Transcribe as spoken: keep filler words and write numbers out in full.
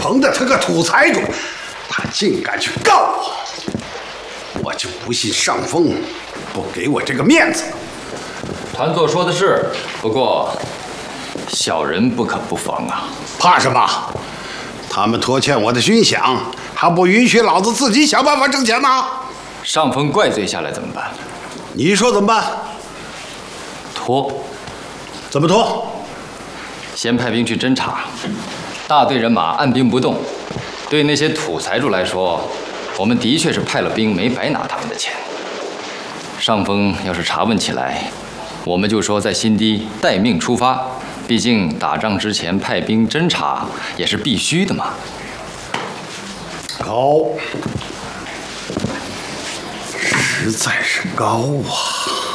鹏的他个土财主，他竟敢去告我，我就不信上峰不给我这个面子。 团座说的是，不过小人不可不防啊。 怕什么？他们拖欠我的军饷，还不允许老子自己想办法挣钱吗？ 上峰怪罪下来怎么办？ 你说怎么办？ 拖。 怎么拖？ 先派兵去侦查，大队人马按兵不动。对那些土财主来说，我们的确是派了兵，没白拿他们的钱。上峰要是查问起来，我们就说在新地待命出发，毕竟打仗之前派兵侦查也是必须的嘛。 高，实在是高啊！